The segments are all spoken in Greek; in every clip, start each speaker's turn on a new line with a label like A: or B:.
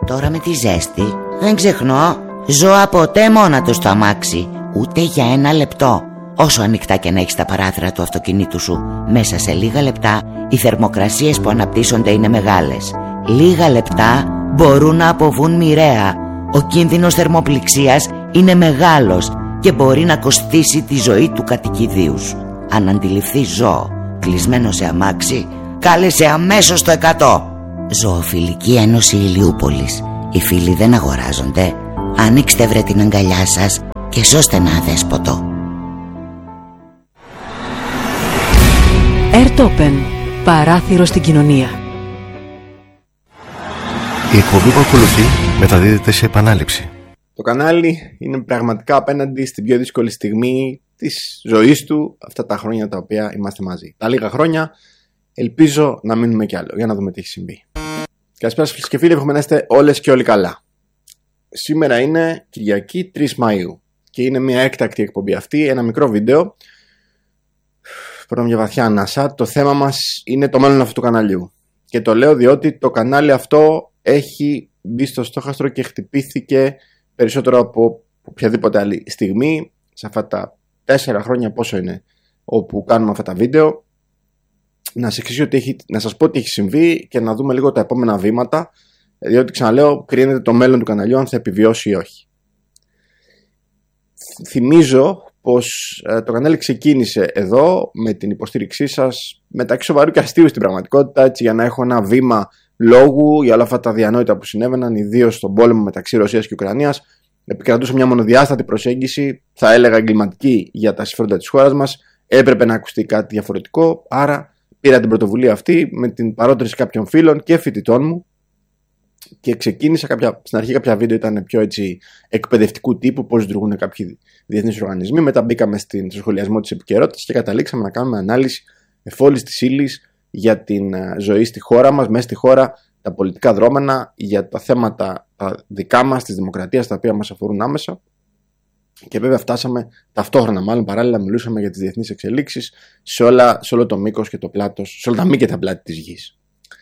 A: Τώρα με τη ζέστη δεν ξεχνώ ζώα ποτέ μόνα του στο αμάξι, ούτε για ένα λεπτό. Όσο ανοιχτά και να έχεις τα παράθυρα του αυτοκινήτου σου, μέσα σε λίγα λεπτά οι θερμοκρασίες που αναπτύσσονται είναι μεγάλες. Λίγα λεπτά μπορούν να αποβούν μοιραία. Ο κίνδυνος θερμοπληξίας είναι μεγάλος και μπορεί να κοστίσει τη ζωή του κατοικιδίου σου. Αν αντιληφθείς ζώο κλεισμένο σε αμάξι, κάλεσε αμέσως το 100. Ζωοφιλική Ένωση Ηλιούπολης. Οι φίλοι δεν αγοράζονται. Ανοίξτε βρε την αγκαλιά σας και σώστε ένα αδέσποτο.
B: Airtopen. Παράθυρο στην κοινωνία.
C: Η εκπομπή που ακολουθεί μεταδίδεται σε επανάληψη.
D: Το κανάλι είναι πραγματικά απέναντι στην πιο δύσκολη στιγμή της ζωής του αυτά τα χρόνια τα οποία είμαστε μαζί. Τα λίγα χρόνια ελπίζω να μείνουμε κι άλλο για να δούμε τι έχει συμβεί. Καλησπέρα φίλες και φίλοι, εύχομαι να είστε όλες και όλοι καλά. Σήμερα είναι Κυριακή 3 Μαΐου και είναι μια έκτακτη εκπομπή αυτή, ένα μικρό βίντεο. Πρώτα μια βαθιά ανάσα. Το θέμα μας είναι το μέλλον αυτού του καναλιού. Και το λέω διότι το κανάλι αυτό έχει μπει στο στόχαστρο και χτυπήθηκε περισσότερο από οποιαδήποτε άλλη στιγμή σε αυτά τα 4 χρόνια, πόσο είναι, όπου κάνουμε αυτά τα βίντεο. Να σας πω τι έχει συμβεί και να δούμε λίγο τα επόμενα βήματα, διότι ξαναλέω, κρίνεται το μέλλον του καναλιού αν θα επιβιώσει ή όχι. Θυμίζω πως το κανάλι ξεκίνησε εδώ με την υποστήριξή σας, μεταξύ σοβαρού και αστείου στην πραγματικότητα, έτσι, για να έχω ένα βήμα λόγου για όλα αυτά τα διανόητα που συνέβαιναν, ιδίως στον πόλεμο μεταξύ Ρωσίας και Ουκρανίας. Επικρατούσε μια μονοδιάστατη προσέγγιση, θα έλεγα εγκληματική, για τα συμφέροντα της χώρας μας. Έπρεπε να ακουστεί κάτι διαφορετικό, άρα πήρα την πρωτοβουλία αυτή με την παρότριση κάποιων φίλων και φοιτητών μου και ξεκίνησα στην αρχή κάποια βίντεο ήταν πιο έτσι εκπαιδευτικού τύπου, πώς λειτουργούν κάποιοι διεθνείς οργανισμοί. Μετά μπήκαμε στο σχολιασμό της επικαιρότητας και καταλήξαμε να κάνουμε ανάλυση εφόλης της ύλης για την ζωή στη χώρα μας, μέσα στη χώρα, τα πολιτικά δρόμενα, για τα θέματα τα δικά μας, της δημοκρατίας, τα οποία μας αφορούν άμεσα. Και βέβαια φτάσαμε ταυτόχρονα, μάλλον παράλληλα, μιλούσαμε για τις διεθνείς εξελίξεις σε όλο το μήκος και το πλάτος, σε όλα τα μήκη και τα πλάτη της γης.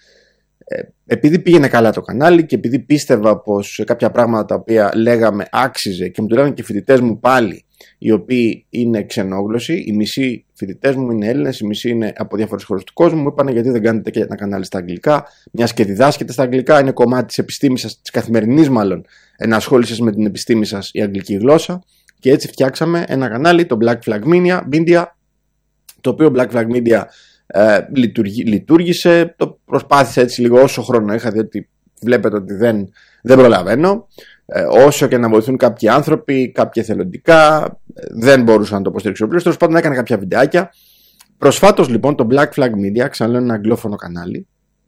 D: Επειδή πήγαινε καλά το κανάλι και επειδή πίστευα πως σε κάποια πράγματα τα οποία λέγαμε άξιζε και μου το λέγανε και οι φοιτητές μου πάλι, οι οποίοι είναι ξενόγλωσσοι, οι μισοί φοιτητές μου είναι Έλληνες, οι μισοί είναι από διάφορες χώρες του κόσμου, μου είπανε γιατί δεν κάνετε και ένα κανάλι στα αγγλικά, μιας και διδάσκετε στα αγγλικά, είναι κομμάτι της επιστήμης σας, της καθημερινής μάλλον, ενασχόλησης με την επιστήμη σας η αγγλική γλώσσα. Και έτσι φτιάξαμε ένα κανάλι, το Black Flag Media, το οποίο Black Flag Media λειτουργήσε, το προσπάθησα έτσι λίγο όσο χρόνο είχα, διότι βλέπετε ότι δεν προλαβαίνω. Όσο και να βοηθούν κάποιοι άνθρωποι, κάποιοι εθελοντικά, δεν μπορούσα να το υποστηρίξω πλήρως. Τέλος πάντων, έκανα κάποια βιντεάκια. Προσφάτως λοιπόν το Black Flag Media, ξαναλέω ένα αγγλόφωνο κανάλι,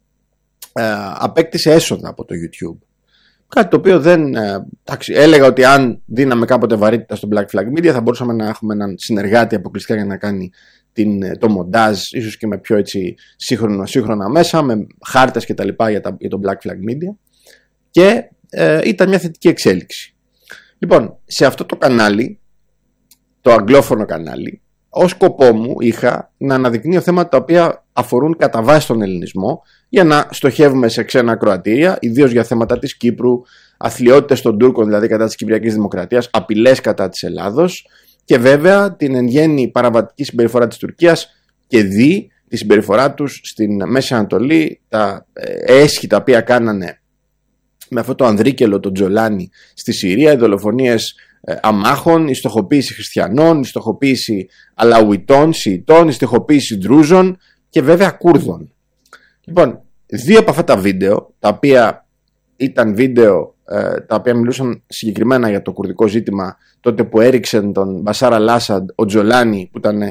D: απέκτησε έσοδα από το YouTube. Κάτι το οποίο έλεγα ότι αν δίναμε κάποτε βαρύτητα στο Black Flag Media θα μπορούσαμε να έχουμε έναν συνεργάτη αποκλειστικά για να κάνει το μοντάζ, ίσως και με πιο έτσι σύγχρονα μέσα, με χάρτες και τα λοιπά για το Black Flag Media, και ήταν μια θετική εξέλιξη. Λοιπόν, σε αυτό το κανάλι, το αγγλόφωνο κανάλι, ως σκοπό μου είχα να αναδεικνύω θέματα τα οποία αφορούν κατά βάση τον ελληνισμό, για να στοχεύουμε σε ξένα ακροατήρια, ιδίως για θέματα της Κύπρου, αθλιότητες των Τούρκων, δηλαδή κατά της Κυπριακής Δημοκρατίας, απειλές κατά της Ελλάδος, και βέβαια την εν γέννη παραβατική συμπεριφορά της Τουρκίας και τη συμπεριφορά τους στην Μέση Ανατολή, τα έσχη τα οποία κάνανε με αυτό το ανδρίκελο, τον Τζολάνι, στη Συρία, οι δολοφονίες αμάχων, η στοχοποίηση χριστιανών, η στοχοποίηση Αλαουιτών, Σιητών, η στοχοποίηση Ντρούζων και βέβαια Κούρδων. Λοιπόν, 2 από αυτά τα βίντεο, τα οποία ήταν βίντεο τα οποία μιλούσαν συγκεκριμένα για το κουρδικό ζήτημα, τότε που έριξε τον Μπασάρ Αλ-Άσαντ, ο Τζολάνι, που ήταν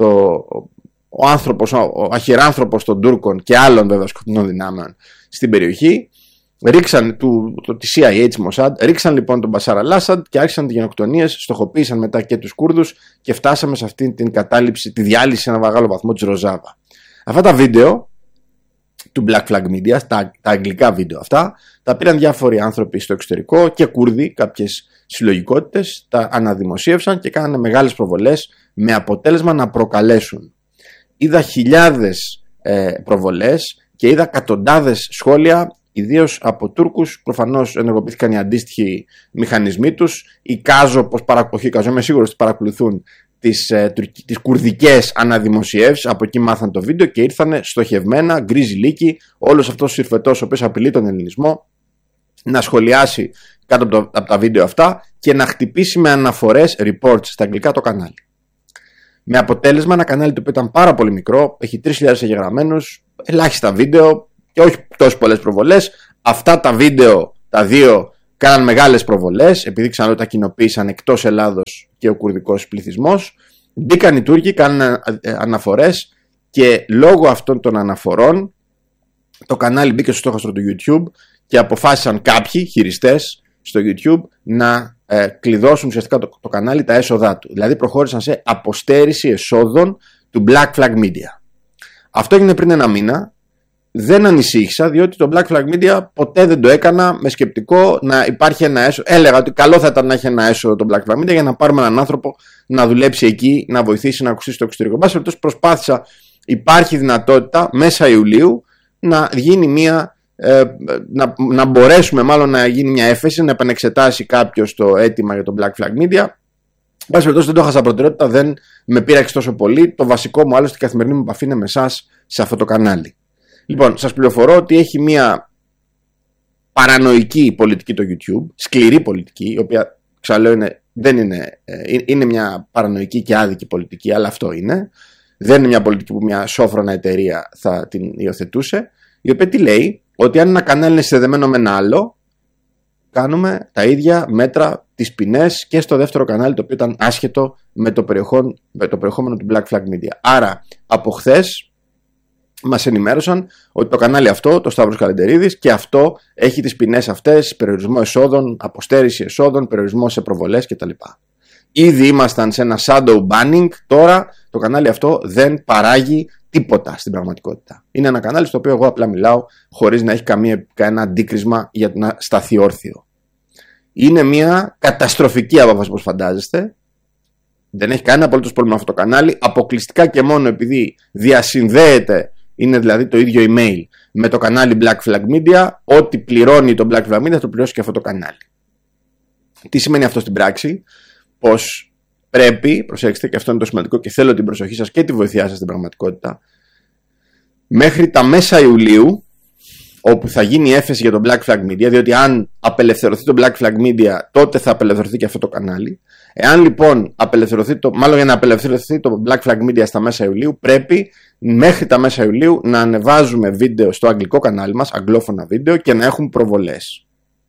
D: ο αχυράνθρωπος των Τούρκων και άλλων βέβαια σκοτεινών δυνάμεων στην περιοχή, ρίξαν τη CIA, της Μοσάντ, ρίξαν λοιπόν τον Μπασάρ Αλ-Άσαντ και άρχισαν τις γενοκτονίες, στοχοποίησαν μετά και τους Κούρδους και φτάσαμε σε αυτή την κατάληψη, τη διάλυση σε ένα μεγάλο βαθμό της Ροζάβα. Αυτά τα βίντεο του Black Flag Media, τα αγγλικά βίντεο αυτά, τα πήραν διάφοροι άνθρωποι στο εξωτερικό και Κούρδοι, κάποιες συλλογικότητες, τα αναδημοσίευσαν και κάνανε μεγάλες προβολές με αποτέλεσμα να προκαλέσουν. Είδα χιλιάδες προβολές και είδα εκατοντάδες σχόλια ιδίως από Τούρκους. Προφανώς ενεργοποιήθηκαν οι αντίστοιχοι μηχανισμοί τους. Η Κάζο, όχι η Κάζο, είμαι σίγουρος ότι παρακολουθούν τις κουρδικές αναδημοσιεύσεις. Από εκεί μάθαν το βίντεο και ήρθαν στοχευμένα, γκρίζι λύκη, όλος αυτός ο συρφετός ο οποίος απειλεί τον ελληνισμό να σχολιάσει κάτω από τα βίντεο αυτά και να χτυπήσει με αναφορές reports στα αγγλικά το κανάλι. Με αποτέλεσμα ένα κανάλι το οποίο ήταν πάρα πολύ μικρό, έχει 3.000 εγγεγραμμένους, ελάχιστα βίντεο και όχι τόσο πολλές προβολές. Αυτά τα βίντεο, τα δύο, κάναν μεγάλες προβολές, επειδή ξαναλέω τα κοινοποίησαν εκτός Ελλάδος και ο κουρδικός πληθυσμός. Μπήκαν οι Τούρκοι, κάναν αναφορές και λόγω αυτών των αναφορών το κανάλι μπήκε στο στόχαστρο του YouTube και αποφάσισαν κάποιοι χειριστές στο YouTube να κλειδώσουν ουσιαστικά το κανάλι τα έσοδά του. Δηλαδή προχώρησαν σε αποστέρηση εσόδων του Black Flag Media. Αυτό έγινε πριν ένα μήνα. Δεν ανησύχησα, διότι το Black Flag Media ποτέ δεν το έκανα με σκεπτικό να υπάρχει ένα έσοδο. Έλεγα ότι καλό θα ήταν να έχει ένα έσοδο το Black Flag Media για να πάρουμε έναν άνθρωπο να δουλέψει εκεί, να βοηθήσει να ακουστεί στο εξωτερικό. Εν πάση περιπτώσει, προσπάθησα, υπάρχει δυνατότητα μέσα Ιουλίου να γίνει να μπορέσουμε μάλλον να γίνει μια έφεση, να επανεξετάσει κάποιος το αίτημα για το Black Flag Media. Εν πάση περιπτώσει, δεν το είχα σαν προτεραιότητα, δεν με πείραξε τόσο πολύ. Το βασικό μου, άλλωστε, η καθημερινή μου επαφή είναι με εσάς σε αυτό το κανάλι. Λοιπόν, σας πληροφορώ ότι έχει μια παρανοϊκή πολιτική το YouTube, σκληρή πολιτική, η οποία, ξαναλέω, είναι μια παρανοϊκή και άδικη πολιτική, αλλά αυτό είναι. Δεν είναι μια πολιτική που μια σόφρονα εταιρεία θα την υιοθετούσε, η οποία τι λέει, ότι αν ένα κανάλι είναι συνδεδεμένο με ένα άλλο, κάνουμε τα ίδια μέτρα, τις ποινές και στο δεύτερο κανάλι, το οποίο ήταν άσχετο με το περιεχόμενο του Black Flag Media. Άρα, από χθες μας ενημέρωσαν ότι το κανάλι αυτό, το Σταύρος Καλεντερίδης, και αυτό έχει τις ποινές αυτές, περιορισμό εσόδων, αποστέρηση εσόδων, περιορισμό σε προβολές κτλ. Ήδη ήμασταν σε ένα shadow banning, τώρα το κανάλι αυτό δεν παράγει τίποτα στην πραγματικότητα. Είναι ένα κανάλι στο οποίο εγώ απλά μιλάω χωρίς να έχει κανένα αντίκρισμα για να σταθεί όρθιο. Είναι μια καταστροφική απόφαση, όπως φαντάζεστε. Δεν έχει κανένα απολύτως πρόβλημα αυτό το κανάλι, αποκλειστικά και μόνο επειδή διασυνδέεται, είναι δηλαδή το ίδιο email με το κανάλι Black Flag Media. Ό,τι πληρώνει το Black Flag Media θα το πληρώσει και αυτό το κανάλι. Τι σημαίνει αυτό στην πράξη? Πως πρέπει, προσέξτε, και αυτό είναι το σημαντικό και θέλω την προσοχή σας και τη βοήθειά σας στην πραγματικότητα, μέχρι τα μέσα Ιουλίου, όπου θα γίνει η έφεση για το Black Flag Media, διότι αν απελευθερωθεί το Black Flag Media, τότε θα απελευθερωθεί και αυτό το κανάλι. Εάν λοιπόν μάλλον για να απελευθερωθεί το Black Flag Media στα μέσα Ιουλίου, πρέπει μέχρι τα μέσα Ιουλίου να ανεβάζουμε βίντεο στο αγγλικό κανάλι μας, αγγλόφωνα βίντεο, και να έχουν προβολές.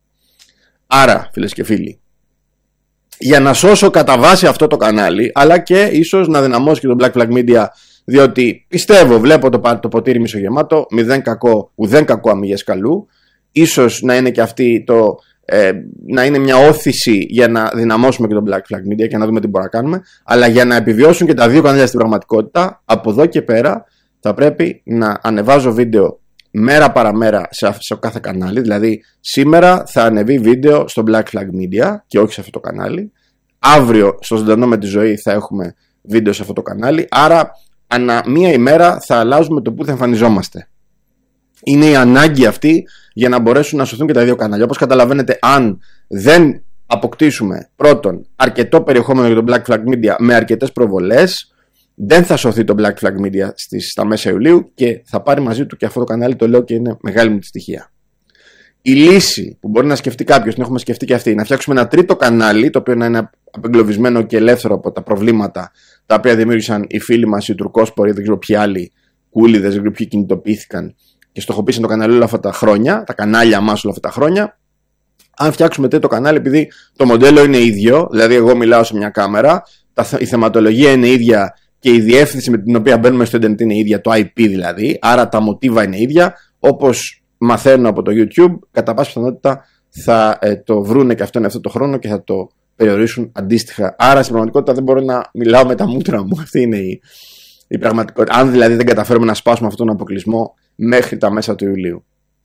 D: Άρα, φίλες και φίλοι, για να σώσω κατά βάση αυτό το κανάλι, αλλά και ίσως να δυναμώσει και το Black Flag Media, διότι πιστεύω, βλέπω το ποτήρι μισογεμάτο, μηδέν κακό, ουδέν κακό αμυγές καλού, ίσως να είναι και αυτή να είναι μια όθηση για να δυναμώσουμε και το Black Flag Media και να δούμε τι μπορούμε να κάνουμε, αλλά για να επιβιώσουν και τα δύο κανάλια στην πραγματικότητα, από εδώ και πέρα θα πρέπει να ανεβάζω βίντεο μέρα παραμέρα σε κάθε κανάλι. Δηλαδή σήμερα θα ανεβεί βίντεο στο Black Flag Media και όχι σε αυτό το κανάλι. Αύριο στο Ζωντανό με τη Ζωή θα έχουμε βίντεο σε αυτό το κανάλι. Άρα ανά μία ημέρα θα αλλάζουμε το που θα εμφανιζόμαστε. Είναι η ανάγκη αυτή για να μπορέσουν να σωθούν και τα δύο κανάλια. Όπως καταλαβαίνετε, αν δεν αποκτήσουμε πρώτον αρκετό περιεχόμενο για το Black Flag Media με αρκετές προβολές, δεν θα σωθεί το Black Flag Media στα μέσα Ιουλίου και θα πάρει μαζί του και αυτό το κανάλι, το λέω και είναι μεγάλη μου τη στοιχεία. Η λύση που μπορεί να σκεφτεί κάποιος, την έχουμε σκεφτεί και αυτή, να φτιάξουμε ένα τρίτο κανάλι, το οποίο να είναι απεγκλωβισμένο και ελεύθερο από τα προβλήματα τα οποία δημιούργησαν οι φίλοι μας, οι τουρκόσποροι, δεν ξέρω ποιοι άλλοι κούλιδες, δεν ξέρω ποιοι κινητοποιήθηκαν και στοχοποίησαν το κανάλι όλα αυτά τα χρόνια, τα κανάλια μας όλα αυτά τα χρόνια. Αν φτιάξουμε τρίτο κανάλι, επειδή το μοντέλο είναι ίδιο, δηλαδή εγώ μιλάω σε μια κάμερα, η θεματολογία είναι ίδια και η διεύθυνση με την οποία μπαίνουμε στο ίντερνετ είναι ίδια, το IP δηλαδή, άρα τα μοτίβα είναι ίδια, όπως μαθαίνω από το YouTube, κατά πάσα πιθανότητα θα το βρούνε και αυτό είναι αυτό το χρόνο και θα το περιορίσουν αντίστοιχα. Άρα στην πραγματικότητα δεν μπορώ να μιλάω με τα μούτρα μου. Αυτή είναι η πραγματικότητα. Αν δηλαδή δεν καταφέρουμε να σπάσουμε αυτόν τον αποκλεισμό μέχρι τα μέσα του Ιουλίου.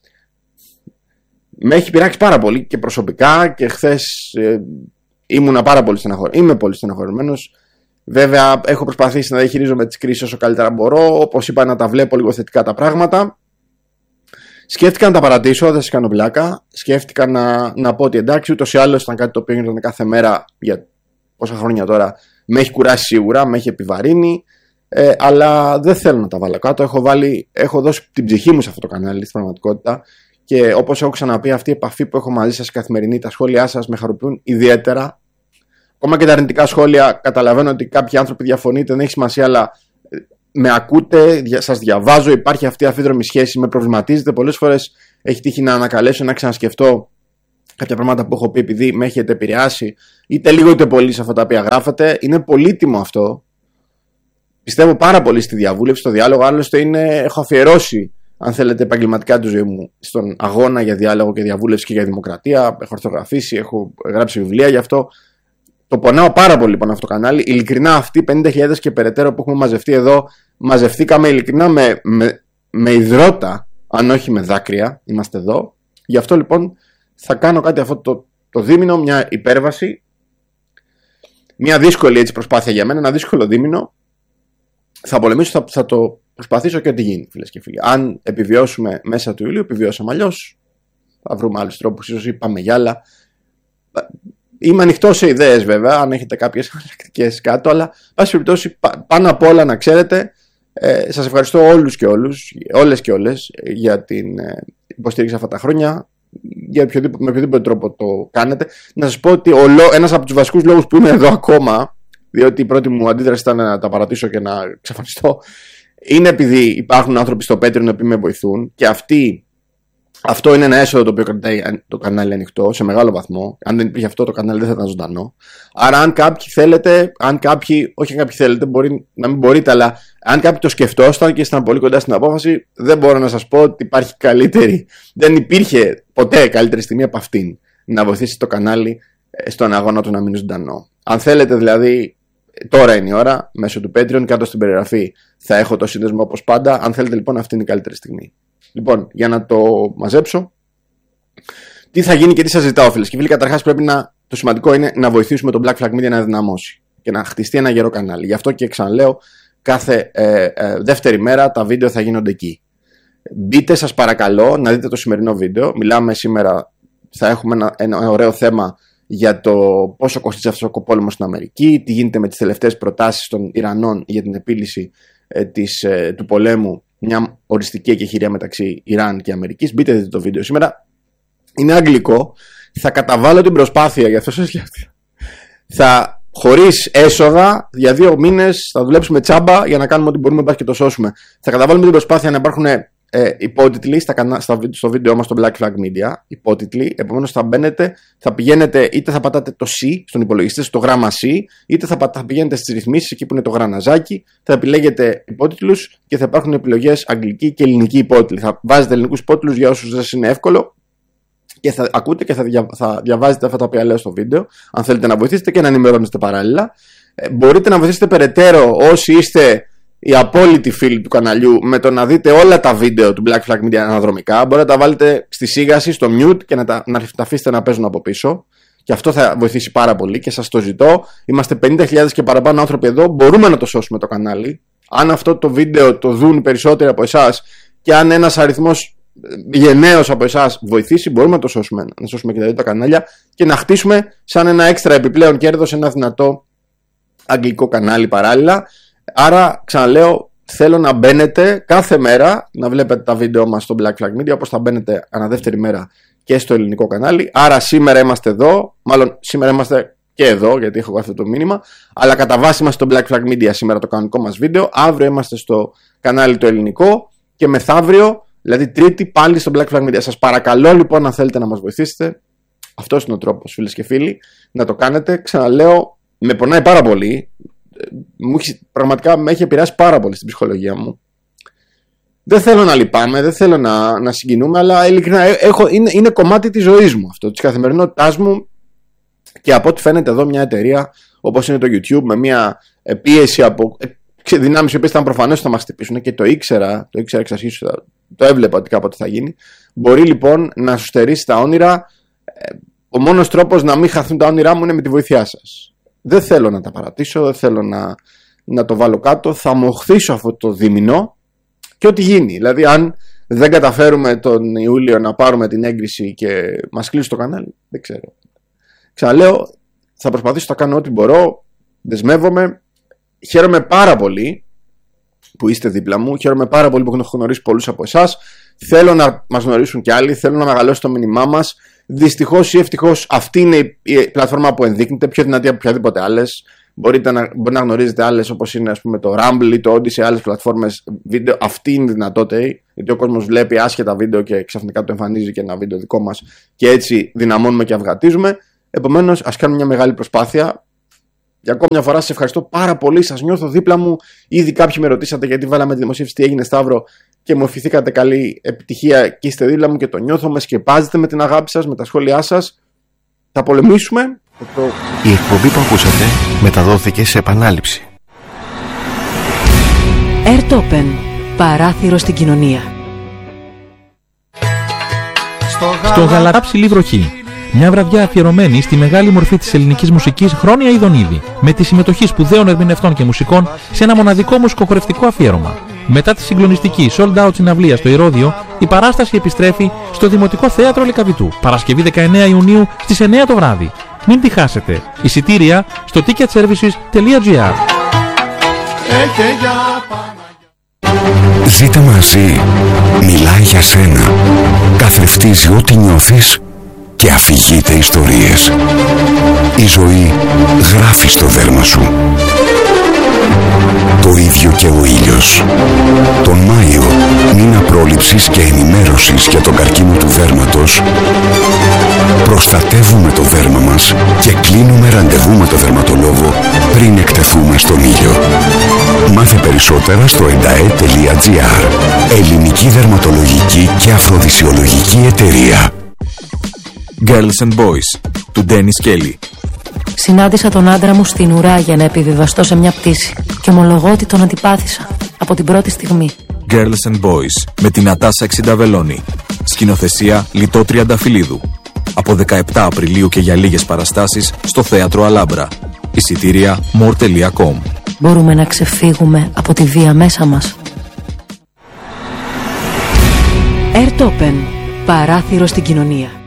D: Με έχει πειράξει πάρα πολύ και προσωπικά και χθες ήμουν πάρα πολύ στεναχωρημένος. Είμαι πολύ στεναχωρημένος. Βέβαια έχω προσπαθήσει να διαχειρίζομαι τις κρίσεις όσο καλύτερα μπορώ. Όπως είπα, να τα βλέπω λίγο θετικά τα πράγματα. Σκέφτηκα να τα παρατήσω, δεν σας κάνω πλάκα. Σκέφτηκα να πω ότι εντάξει, ούτως ή άλλως ήταν κάτι το οποίο γινόταν κάθε μέρα για πόσα χρόνια τώρα. Με έχει κουράσει σίγουρα, με έχει επιβαρύνει. Αλλά δεν θέλω να τα βάλω κάτω. Έχω δώσει την ψυχή μου σε αυτό το κανάλι στην πραγματικότητα. Και όπως έχω ξαναπεί, αυτή η επαφή που έχω μαζί σας καθημερινή, τα σχόλιά σας με χαροποιούν ιδιαίτερα. Ακόμα και τα αρνητικά σχόλια, καταλαβαίνω ότι κάποιοι άνθρωποι διαφωνείτε, δεν έχει σημασία, αλλά με ακούτε, σας διαβάζω, υπάρχει αυτή η αμφίδρομη σχέση, με προβληματίζετε. Πολλές φορές έχει τύχει να ανακαλέσω, να ξανασκεφτώ κάποια πράγματα που έχω πει, επειδή με έχετε επηρεάσει, είτε λίγο είτε πολύ σε αυτά τα οποία γράφετε. Είναι πολύτιμο αυτό. Πιστεύω πάρα πολύ στη διαβούλευση, στο διάλογο. Άλλωστε, έχω αφιερώσει, αν θέλετε, επαγγελματικά τη ζωή μου στον αγώνα για διάλογο και διαβούλευση και για δημοκρατία. Έχω ορθογραφήσει, έχω γράψει βιβλία γι' αυτό. Το πονάω πάρα πολύ πάνω αυτό το κανάλι. Ειλικρινά, αυτοί 50.000 και περαιτέρω που έχουμε μαζευτεί εδώ, μαζευτήκαμε ειλικρινά με υδρότα, αν όχι με δάκρυα. Είμαστε εδώ. Γι' αυτό λοιπόν θα κάνω κάτι αυτό το δίμηνο, μια υπέρβαση. Μια δύσκολη έτσι προσπάθεια για μένα, ένα δύσκολο δίμηνο. Θα πολεμήσω, θα το προσπαθήσω και ό,τι γίνει, φίλες και φίλοι. Αν επιβιώσουμε μέσα του Ιουλίου, επιβιώσαμε. Αλλιώς θα βρούμε άλλους τρόπους, ίσως είπαμε για άλλα. Είμαι ανοιχτό σε ιδέες βέβαια, αν έχετε κάποιες εναλλακτικές κάτω, αλλά πάση περιπτώσει, πάνω απ' όλα να ξέρετε, σας ευχαριστώ όλους και όλες και όλες για την υποστήριξη αυτά τα χρόνια, με οποιοδήποτε τρόπο το κάνετε. Να σας πω ότι ένας από τους βασικούς λόγους που είμαι εδώ ακόμα, διότι η πρώτη μου αντίδραση ήταν να τα παρατήσω και να εξαφανιστώ, είναι επειδή υπάρχουν άνθρωποι στο Patreon που με βοηθούν και αυτό είναι ένα έσοδο το οποίο κρατάει το κανάλι ανοιχτό σε μεγάλο βαθμό. Αν δεν υπήρχε αυτό, το κανάλι δεν θα ήταν ζωντανό. Άρα, αν κάποιοι θέλετε, όχι αν κάποιοι θέλετε, μπορεί να μην μπορείτε, αλλά αν κάποιοι το σκεφτόσταν και ήσταν πολύ κοντά στην απόφαση, δεν μπορώ να σας πω ότι υπάρχει καλύτερη. Δεν υπήρχε ποτέ καλύτερη στιγμή από αυτήν να βοηθήσει το κανάλι στον αγώνα του να μείνει ζωντανό. Αν θέλετε, δηλαδή, τώρα είναι η ώρα, μέσω του Patreon, κάτω στην περιγραφή θα έχω το σύνδεσμο όπως πάντα. Αν θέλετε, λοιπόν, αυτή είναι η καλύτερη στιγμή. Λοιπόν, για να το μαζέψω, τι θα γίνει και τι σας ζητάω, φίλες και φίλοι. Καταρχάς, το σημαντικό είναι να βοηθήσουμε τον Black Flag Media να δυναμώσει και να χτιστεί ένα γερό κανάλι. Γι' αυτό και ξαναλέω, κάθε δεύτερη μέρα τα βίντεο θα γίνονται εκεί. Μπείτε, σας παρακαλώ, να δείτε το σημερινό βίντεο. Μιλάμε σήμερα, θα έχουμε ένα ωραίο θέμα για το πόσο κοστίζει αυτός ο πόλεμος στην Αμερική, τι γίνεται με τις τελευταίες προτάσεις των Ιρανών για την επίλυση του πολέμου. Μια οριστική εκεχηρία μεταξύ Ιράν και Αμερικής. Μπείτε δείτε το βίντεο σήμερα. Είναι αγγλικό. Θα καταβάλω την προσπάθεια, γι' αυτό σας σκέφτηκα. Χωρίς έσοδα, για 2 μήνες θα δουλέψουμε τσάμπα για να κάνουμε ό,τι μπορούμε και το σώσουμε. Θα καταβάλουμε την προσπάθεια να υπάρχουν υπότιτλοι στο βίντεο μας στο Black Flag Media. Υπότιτλοι. Επομένως θα μπαίνετε, θα πηγαίνετε, είτε θα πατάτε το C στον υπολογιστή, στο γράμμα C, είτε θα πηγαίνετε στις ρυθμίσεις εκεί που είναι το γραναζάκι, θα επιλέγετε υπότιτλους και θα υπάρχουν επιλογές αγγλική και ελληνική υπότιτλοι. Θα βάζετε ελληνικούς υπότιτλους για όσους δεν είναι εύκολο και θα ακούτε και θα διαβάζετε αυτά τα οποία λέω στο βίντεο. Αν θέλετε να βοηθήσετε και να ενημερώνεστε παράλληλα. Μπορείτε να βοηθήσετε περαιτέρω όσοι είστε οι απόλυτοι φίλοι του καναλιού με το να δείτε όλα τα βίντεο του Black Flag Media αναδρομικά. Μπορείτε να τα βάλετε στη σίγαση, στο mute και να τα αφήσετε να παίζουν από πίσω. Και αυτό θα βοηθήσει πάρα πολύ και σας το ζητώ. Είμαστε 50.000 και παραπάνω άνθρωποι εδώ. Μπορούμε να το σώσουμε το κανάλι. Αν αυτό το βίντεο το δουν περισσότεροι από εσάς και αν ένας αριθμός γενναίος από εσάς βοηθήσει, μπορούμε να το σώσουμε. Να σώσουμε και τα δύο τα κανάλια και να χτίσουμε σαν ένα έξτρα επιπλέον κέρδος ένα δυνατό αγγλικό κανάλι παράλληλα. Άρα, ξαναλέω, θέλω να μπαίνετε κάθε μέρα να βλέπετε τα βίντεο μας στο Black Flag Media, όπως θα μπαίνετε ανά δεύτερη μέρα και στο ελληνικό κανάλι. Άρα, σήμερα είμαστε εδώ, μάλλον σήμερα είμαστε και εδώ, γιατί έχω αυτό το μήνυμα. Αλλά κατά βάση είμαστε στο Black Flag Media σήμερα το κανονικό μας βίντεο. Αύριο είμαστε στο κανάλι το ελληνικό και μεθαύριο, δηλαδή Τρίτη, πάλι στο Black Flag Media. Σας παρακαλώ λοιπόν, αν θέλετε να μας βοηθήσετε, αυτός είναι ο τρόπος, φίλες και φίλοι, να το κάνετε. Ξαναλέω, με πονάει πάρα πολύ. Πραγματικά με έχει επηρεάσει πάρα πολύ στην ψυχολογία μου. Δεν θέλω να λυπάμαι, δεν θέλω να συγκινούμε, αλλά ειλικρινά είναι κομμάτι της ζωής μου αυτό, της καθημερινότητάς μου. Και από ό,τι φαίνεται εδώ μια εταιρεία όπως είναι το YouTube, με μια πίεση από δυνάμεις οι οποίες ήταν προφανώς θα μας χτυπήσουν και το ήξερα εξ αρχής, το έβλεπα ότι κάποτε θα γίνει. Μπορεί λοιπόν να σου στερήσει τα όνειρα. Ο μόνος τρόπος να μην χαθούν τα όνειρά μου είναι με τη βοήθειά σας. Δεν θέλω να τα παρατήσω, δεν θέλω να το βάλω κάτω. Θα μοχθήσω αυτό το δίμηνο και ό,τι γίνει. Δηλαδή, δεν καταφέρουμε τον Ιούλιο να πάρουμε την έγκριση και μας κλείσει το κανάλι, δεν ξέρω. Ξαναλέω, θα προσπαθήσω να κάνω ό,τι μπορώ, δεσμεύομαι. Χαίρομαι πάρα πολύ που είστε δίπλα μου, χαίρομαι πάρα πολύ που έχω γνωρίσει πολλούς από εσάς. Θέλω να μας γνωρίσουν κι άλλοι, θέλω να μεγαλώσει το μήνυμά μας. Δυστυχώς ή ευτυχώς αυτή είναι η πλατφόρμα που ενδείκνυται, πιο δυνατή από οποιαδήποτε άλλες. Μπορεί να γνωρίζετε άλλες όπως είναι, ας πούμε, το Rumble ή το Odyssey, άλλες πλατφόρμες βίντεο. Αυτή είναι η δυνατότητα, γιατί ο κόσμος βλέπει άσχετα βίντεο και ξαφνικά το εμφανίζει και ένα βίντεο δικό μας και έτσι δυναμώνουμε και αυγατίζουμε. Επομένως, ας κάνουμε μια μεγάλη προσπάθεια. Για ακόμα μια φορά σας ευχαριστώ πάρα πολύ. Σας νιώθω δίπλα μου. Ήδη κάποιοι με ρωτήσατε γιατί βάλαμε τη δημοσίευση, τι έγινε, Σταύρο, και μου ευχηθήκατε καλή επιτυχία και είστε δίπλα μου και το νιώθω. Με σκεπάζετε με την αγάπη σας, με τα σχόλιά σας. Θα πολεμήσουμε.
C: Η εκπομπή που ακούσατε μεταδόθηκε σε επανάληψη.
B: Airtopen. Παράθυρο στην κοινωνία.
E: Στο Γαλατά Ψηλή Βροχή. Μια βραδιά αφιερωμένη στη μεγάλη μορφή της ελληνικής μουσικής Χρόνια Ιδονίδη, με τη συμμετοχή σπουδαίων ερμηνευτών και μουσικών σε ένα μοναδικό μουσικοχορευτικό αφιέρωμα. Μετά τη συγκλονιστική sold out συναυλία στο Ηρώδειο, η παράσταση επιστρέφει στο Δημοτικό Θέατρο Λυκαβητού, Παρασκευή 19 Ιουνίου στις 9 το βράδυ. Μην τη χάσετε. Εισιτήρια στο ticketservices.gr.
F: Ζήτα μαζί. Μιλάει για σένα. Καθρεφτίζει ό,τι νιώθεις και αφηγείται ιστορίες. Η ζωή γράφει στο δέρμα σου. Το ίδιο και ο ήλιος. Τον Μάιο, μήνα πρόληψης και ενημέρωσης για τον καρκίνο του δέρματος, προστατεύουμε το δέρμα μας και κλείνουμε ραντεβού με το δερματολόγο πριν εκτεθούμε στον ήλιο. Μάθε περισσότερα στο endae.gr. Ελληνική δερματολογική και αφροδισιολογική εταιρεία.
G: Girls and Boys, του Ντένις Κέλλη.
H: Συνάντησα τον άντρα μου στην ουρά για να επιβιβαστώ σε μια πτήση και ομολογώ ότι τον αντιπάθησα από την πρώτη στιγμή.
G: Girls and Boys, με την Νατάσα Εξινταβελώνη. Σκηνοθεσία Λιτό Τριανταφυλλίδου. Από 17 Απριλίου και για λίγες παραστάσεις στο Θέατρο Αλάμπρα. Εισιτήρια more.com.
H: Μπορούμε να ξεφύγουμε από τη βία μέσα μας.
B: Airtopen. Παράθυρο στην κοινωνία.